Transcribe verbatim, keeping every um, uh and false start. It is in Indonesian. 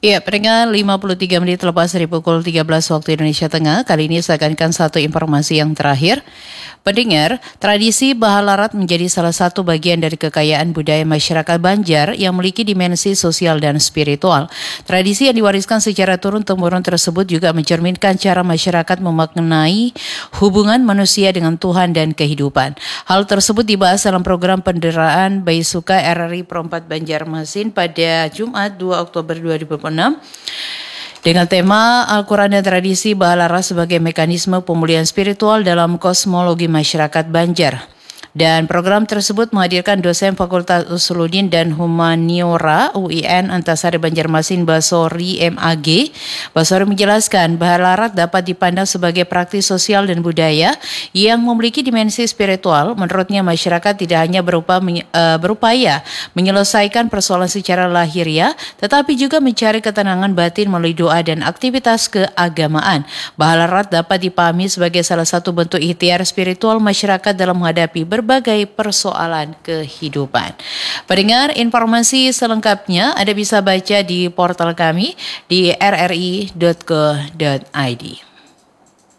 Ya, pendengar lima puluh tiga menit lepas dari pukul tiga belas waktu Indonesia Tengah. Kali ini saya akan satu informasi yang terakhir. Pendengar, tradisi Bahalarat menjadi salah satu bagian dari kekayaan budaya masyarakat Banjar yang memiliki dimensi sosial dan spiritual. Tradisi yang diwariskan secara turun-temurun tersebut juga mencerminkan cara masyarakat memaknai hubungan manusia dengan Tuhan dan kehidupan. Hal tersebut dibahas dalam program penderaan Bayi Suka R R I Perempat Banjarmasin pada Jumat dua Oktober dua ribu enam dengan tema Al-Quran dan Tradisi Bahalarat sebagai mekanisme pemulihan spiritual dalam kosmologi masyarakat Banjar. Dan program tersebut menghadirkan dosen Fakultas Usuluddin dan Humaniora U I N Antasari Banjarmasin Basori M A G. Basori menjelaskan Bahalarat dapat dipandang sebagai praktis sosial dan budaya yang memiliki dimensi spiritual. Menurutnya masyarakat tidak hanya berupa, uh, berupaya menyelesaikan persoalan secara lahiriah, tetapi juga mencari ketenangan batin melalui doa dan aktivitas keagamaan. Bahalarat dapat dipahami sebagai salah satu bentuk ikhtiar spiritual masyarakat dalam menghadapi berbagai berbagai persoalan kehidupan. Pendengar, informasi selengkapnya Anda bisa baca di portal kami di r r i dot co dot i d.